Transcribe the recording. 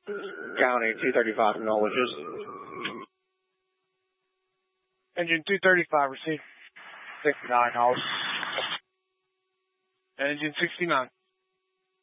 County 235 acknowledges. Engine 235 received. 69 hours. Engine 69.